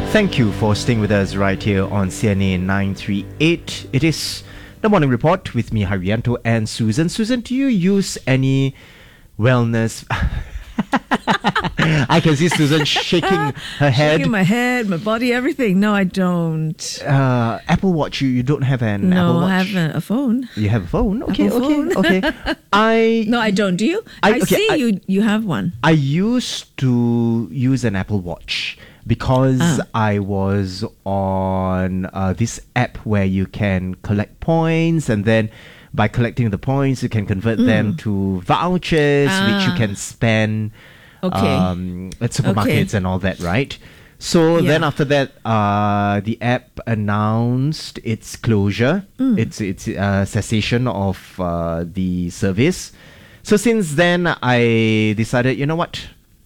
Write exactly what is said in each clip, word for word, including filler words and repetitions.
Thank you for staying with us right here on C N A nine three eight. It is the Morning Report with me, Haryanto, and Susan. Susan, do you use any wellness... I can see Susan shaking her head. Shaking my head, my body, everything. No, I don't. Uh, Apple Watch, you, you don't have an no, Apple Watch? I have a, a phone. You have a phone? Okay, Apple okay, phone. okay. I... No, I don't. Do you? I- I, okay, see I- you you have one. I used to use an Apple Watch because Ah. I was on uh, this app where you can collect points, and then by collecting the points, you can convert them to vouchers, which you Ah. can spend Okay. um, at supermarkets Okay. and all that, right? So then Yeah. after that, uh, the app announced its closure, its its uh, cessation of uh, the service. So since then, I decided, you know what?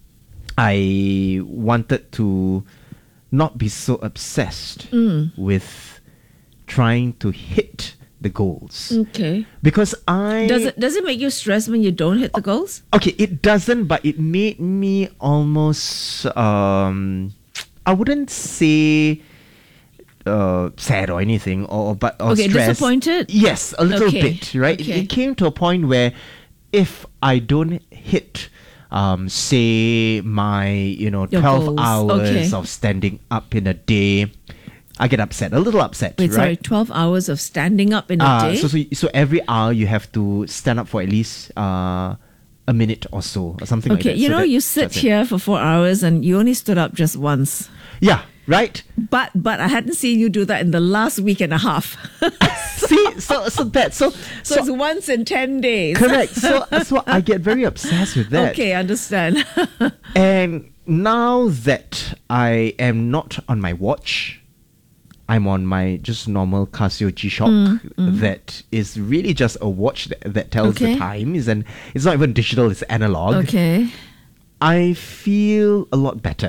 I wanted to not be so obsessed with trying to hit the goals. Okay. Because I... Does it does it make you stressed when you don't hit the goals? Okay, it doesn't, but it made me almost... Um, I wouldn't say... Uh, sad or anything, or but or Okay, stressed. disappointed? Yes, a little Okay, bit, right? It, okay. it came to a point where if I don't hit, um, say my you know Your twelve goals, hours okay. of standing up in a day, I get upset, a little upset, Wait, sorry, right? twelve hours of standing up in a Uh, day? so, so so every hour you have to stand up for at least uh a minute or so, or something like okay, that. you So know, that- you sit that's it. here for four hours and you only stood up just once. Yeah, right. But but I hadn't seen you do that in the last week and a half. See, so so that so So, it's once in ten days. correct. So so I get very obsessed with that. Okay, understand. And now that I am not on my watch, I'm on my just normal Casio G-Shock that is really just a watch that, that tells Okay. the time. Is an It's not even digital, it's analog. Okay. I feel a lot better.